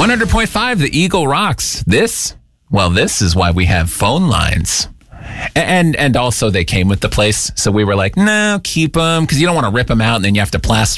100.5, the Eagle rocks. This is why we have phone lines. And also they came with the place, so we were like, no, keep them, because you don't want to rip them out and then you have to plaster